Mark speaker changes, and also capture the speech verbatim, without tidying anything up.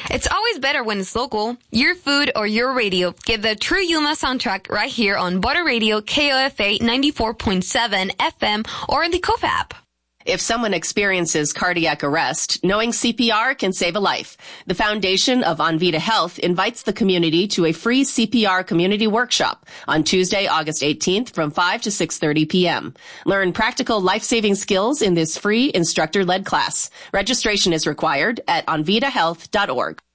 Speaker 1: It's always better when it's local. Your food or your radio. Get the True Yuma soundtrack right here on Butter Radio K O F A ninety-four point seven F M or in the K O F app.
Speaker 2: If someone experiences cardiac arrest, knowing C P R can save a life. The foundation of Onvita Health invites the community to a free C P R community workshop on Tuesday, August eighteenth from five to six thirty p.m. Learn practical life-saving skills in this free instructor-led class. Registration is required at onvita health dot org.